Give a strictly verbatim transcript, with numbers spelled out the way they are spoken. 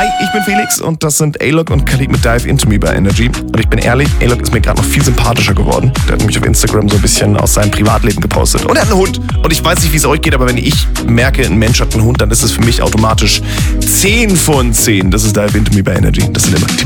Hi, ich bin Felix und das sind A-Log und Khalid mit Dive Into Me bei Energy. Und ich bin ehrlich, A-Log ist mir gerade noch viel sympathischer geworden. Der hat nämlich auf Instagram so ein bisschen aus seinem Privatleben gepostet. Und er hat einen Hund. Und ich weiß nicht, wie es euch geht, aber wenn ich merke, ein Mensch hat einen Hund, dann ist es für mich automatisch zehn von zehn. Das ist Dive Into Me bei Energy. Das sind immer